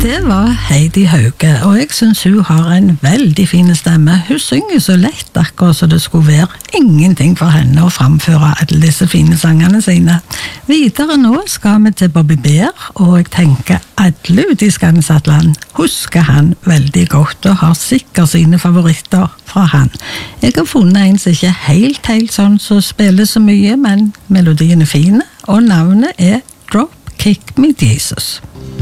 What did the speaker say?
Det var Heidi Hauge, og jeg synes hun har en veldig fin stemme. Hun synger så lett, akkurat så det skulle være ingenting for henne å framføre alle disse fine sangene sine. Videre nå skal vi til Bobby Bear, og jeg tenker alle ute i Skandiatland husker han veldig godt, og har sikkert sine favoritter fra han. Jeg har funnet en som ikke er helt sånn som spiller så mye, men melodien er fine, og navnet er Drop Kick Me Jesus.